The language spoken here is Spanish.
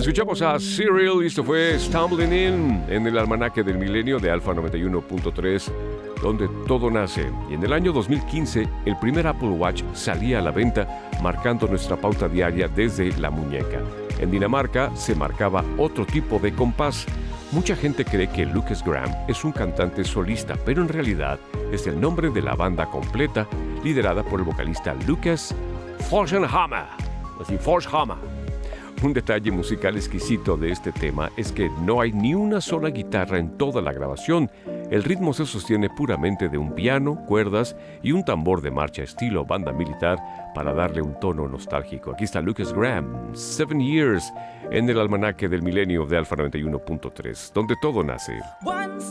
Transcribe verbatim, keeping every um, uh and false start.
Escuchamos a Cyril y esto fue Stumbling In en el almanaque del milenio de Alfa noventa y uno punto tres, donde todo nace. Y en el año dos mil quince, el primer Apple Watch salía a la venta, marcando nuestra pauta diaria desde la muñeca. En Dinamarca se marcaba otro tipo de compás. Mucha gente cree que Lukas Graham es un cantante solista, pero en realidad es el nombre de la banda completa, liderada por el vocalista Lukas Forshammer. Así, Forshammer. Un detalle musical exquisito de este tema es que no hay ni una sola guitarra en toda la grabación. El ritmo se sostiene puramente de un piano, cuerdas y un tambor de marcha estilo banda militar para darle un tono nostálgico. Aquí está Lukas Graham, Seven Years, en el almanaque del milenio de Alfa noventa y uno punto tres, donde todo nace.